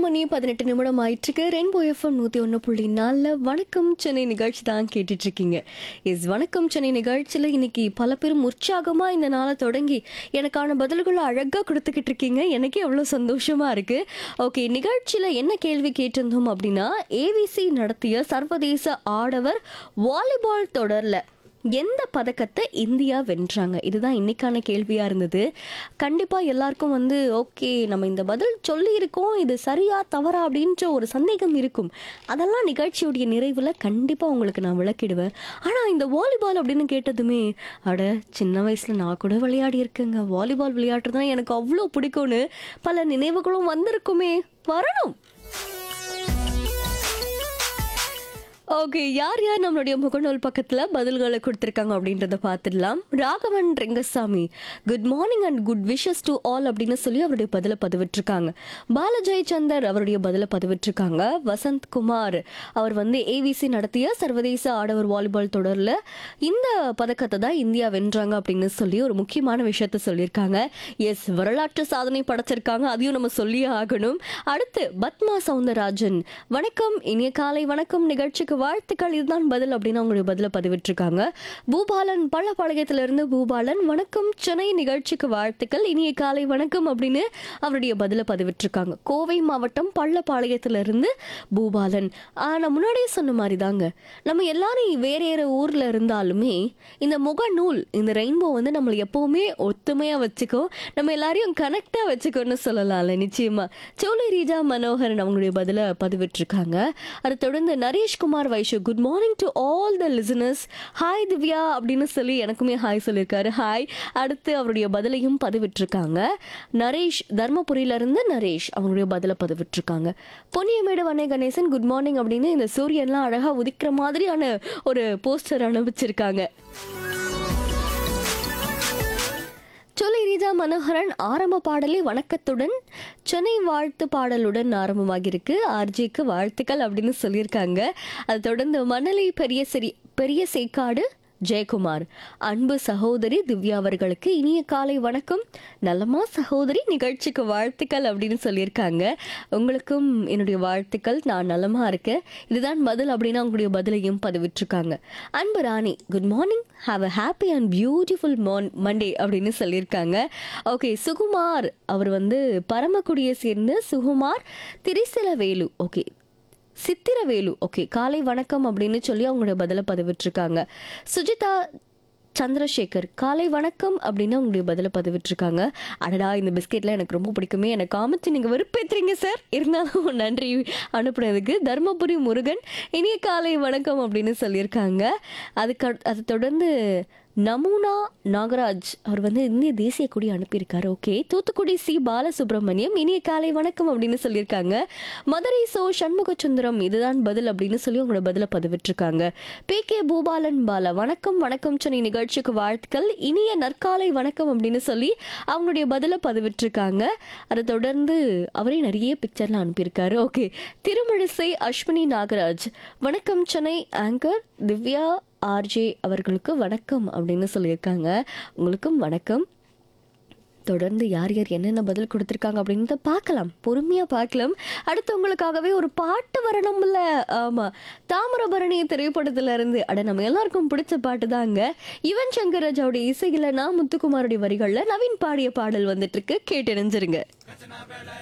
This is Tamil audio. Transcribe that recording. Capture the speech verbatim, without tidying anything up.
மணி பதினெட்டு நிமிடம் ஆயிட்டிருக்கு. ரெயின்போ எஃப்எம் நூற்றி ஒன்று புள்ளி நாலில் வணக்கம் சென்னை நிகழ்ச்சி தான் கேட்டுட்ருக்கீங்க. இஸ் வணக்கம் சென்னை நிகழ்ச்சியில் இன்னைக்கு பல பேரும் உற்சாகமாக இந்த நாளை தொடங்கி எனக்கான பதில்களை அழகாக கொடுத்துக்கிட்டு இருக்கீங்க. எனக்கே அவ்வளோ சந்தோஷமாக இருக்குது. ஓகே, நிகழ்ச்சியில் என்ன கேள்வி கேட்டிருந்தோம் அப்படின்னா, ஏவிசி நடத்திய சர்வதேச ஆடவர் வாலிபால் தொடரில் எந்த பதக்கத்தை இந்தியா வென்றாங்க? இதுதான் இன்னைக்கான கேள்வியா இருந்தது. கண்டிப்பா எல்லாருக்கும் வந்து ஓகே, நம்ம இந்த பதில் சொல்லி இருக்கோம், இது சரியா தவறா அப்படின்ற ஒரு சந்தேகம் இருக்கும். அதெல்லாம் நிகழ்ச்சியுடைய நிறைவுல கண்டிப்பா உங்களுக்கு நான் விளக்கிடுவேன். ஆனா இந்த வாலிபால் அப்படின்னு கேட்டதுமே, அட சின்ன வயசுல நான் கூட விளையாடி இருக்கேங்க, வாலிபால் விளையாட்டுறதுனா எனக்கு அவ்வளோ பிடிக்கும்னு பல நினைவுகளும் வந்திருக்குமே. வரணும். ஓகே, யார் யார் நம்மளுடைய முகநூல் பக்கத்தில் பதில்களை கொடுத்துருக்காங்க அப்படின்றத பார்த்துடலாம். Raghavan Rengasamy, good morning and good wishes to all அப்படின்னு சொல்லி அவருடைய பதிலை பதிவிட்டிருக்காங்க. பாலஜெய் சந்தர் அவருடைய பதிலை பதிவிட்டிருக்காங்க. வசந்த் குமார் அவர் வந்து ஏவிசி நடத்திய சர்வதேச ஆடவர் வாலிபால் தொடரில் இந்த பதக்கத்தை தான் இந்தியா வென்றாங்க அப்படின்னு சொல்லி ஒரு முக்கியமான விஷயத்த சொல்லியிருக்காங்க. எஸ், வரலாற்று சாதனை படைச்சிருக்காங்க, அதையும் நம்ம சொல்லியே ஆகணும். அடுத்து பத்மா சவுந்தரராஜன், வணக்கம், இனிய காலை வணக்கம், நிகழ்ச்சிக்கு வாழ்த்துக்கள், இதுதான் பதில் அப்படின்னு அவங்களுடைய பதிலை பதிவிட்டிருக்காங்க. பூபாலன் பள்ளப்பாளையத்திலிருந்து பூபாலன், வணக்கம் சென்னை நிகழ்ச்சிக்கு வாழ்த்துக்கள், இனிய காலை வணக்கம் அப்படின்னு அவருடைய பதிலை பதிவிட்டிருக்காங்க. கோவை மாவட்டம் பள்ளப்பாளையத்திலிருந்து பூபாலன். நான் முன்னாடியே சொன்ன மாதிரி தாங்க, நம்ம எல்லாரும் வேற வேற ஊர்ல இருந்தாலுமே இந்த முகநூல், இந்த ரெயின்போ வந்து நம்மளை எப்பவுமே ஒத்துமையா வச்சுக்கோ, நம்ம எல்லாரையும் கனெக்டா வச்சுக்கோன்னு சொல்லலாம்ல. நிச்சயமா சோலை ரீஜா மனோகரன் அவங்களுடைய பதிலை பதிவிட்டிருக்காங்க. அதை தொடர்ந்து Naresh Kumar Vaishu, good morning to all the listeners, hi Divya அப்படின்னு சொல்லி எனக்குமே ஹாய் சொல்லியிருக்காரு. ஹாய். அடுத்து அவருடைய பதிலையும் பதிவிட்டிருக்காங்க. நரேஷ் தர்மபுரியிலிருந்து நரேஷ் அவங்களுடைய பதிலை பதிவிட்டிருக்காங்க. பொன்னியமேடு வண்ணே கணேசன், குட் மார்னிங் அப்படின்னு இந்த சூரியன்லாம் அழகா உதிக்கிற மாதிரியான ஒரு போஸ்டர் அனுப்பிச்சிருக்காங்க. சோலை ரீஜா மனோகரன், ஆரம்ப பாடலே வணக்கத்துடன் சென்னை வாழ்த்து பாடலுடன் ஆரம்பமாகிருக்கு, ஆர்ஜிக்கு வாழ்த்துக்கள் அப்படின்னு சொல்லியிருக்காங்க. அதை தொடர்ந்து மணலி பெரிய செரி பெரிய சேக்காடு ஜெயக்குமார், அன்பு சகோதரி திவ்யா அவர்களுக்கு இனிய காலை வணக்கம், நலமா சகோதரி, நிகழ்ச்சிக்கு வாழ்த்துக்கள் அப்படின்னு சொல்லியிருக்காங்க. உங்களுக்கும் என்னுடைய வாழ்த்துக்கள், நான் நலமா இருக்கேன், இதுதான் பதில் அப்படின்னு அவங்களுடைய பதிலையும் பதிவிட்டிருக்காங்க. அன்பு ராணி, good morning, have a happy and beautiful morn Monday அப்படின்னு சொல்லியிருக்காங்க. ஓகே, சுகுமார் அவர் வந்து பரமக்குடியை சேர்ந்து சுகுமார் திரிசிலவேலு, ஓகே சித்திரவேலு, ஓகே காலை வணக்கம் அப்படின்னு சொல்லி அவங்களோட பதிலை பதிவிட்டிருக்காங்க. சுஜிதா சந்திரசேகர், காலை வணக்கம் அப்படின்னு அவங்களுடைய பதிலை பதிவிட்டிருக்காங்க. அடடா, இந்த பிஸ்கெட்லாம் எனக்கு ரொம்ப பிடிக்குமே, எனக்கு காமிச்சு நீங்கள் வெறுப்பேற்றுறீங்க சார், இருந்தாலும் நன்றி அனுப்புனதுக்கு. தர்மபுரி முருகன், இனிய காலை வணக்கம் அப்படின்னு சொல்லியிருக்காங்க. அதுக்கு அதை தொடர்ந்து நமூனா நாகராஜ் அவர் வந்து இந்திய தேசிய கொடி அனுப்பியிருக்காரு. ஓகே, தூத்துக்குடி சி பாலசுப்ரமணியம், இனிய காலை வணக்கம் அப்படின்னு சொல்லியிருக்காங்க. மதுரை சோ சண்முக சுந்தரம், இதுதான் பதில் அப்படின்னு சொல்லி அவங்களோட பதிலை பதிவிட்டிருக்காங்க. பி கே பூபாலன் பாலா, வணக்கம் வணக்கம் சென்னை நிகழ்ச்சிக்கு வாழ்த்துக்கள், இனிய நற்காலை வணக்கம் அப்படின்னு சொல்லி அவங்களுடைய பதிலை பதிவிட்டிருக்காங்க. அதை தொடர்ந்து அவரே நிறைய பிக்சர்லாம் அனுப்பியிருக்காரு. ஓகே, திருமழிசை அஸ்வினி நாகராஜ், வணக்கம் சென்னை ஆங்கர் திவ்யா ஆர்ஜே அவர்களுக்கு வணக்கம் அப்படின்னு சொல்லியிருக்காங்க. உங்களுக்கும் வணக்கம். தொடர்ந்து யார் யார் என்னென்ன பதில் கொடுத்துருக்காங்க அப்படின்றத பார்க்கலாம், பொறுமையாக பார்க்கலாம். அடுத்து உங்களுக்காகவே ஒரு பாட்டு வரணும்ல. ஆமாம், தாமிரபரணி திரைப்படத்துல இருந்து, அட நம்ம எல்லாருக்கும் பிடிச்ச பாட்டு தாங்க. யுவன் சங்கர் ராஜாவுடைய இசையில் நான் முத்துக்குமாருடைய வரிகளில் நவீன் பாடிய பாடல் வந்துட்டு இருக்கு, கேட்டு இணைஞ்சிருங்க.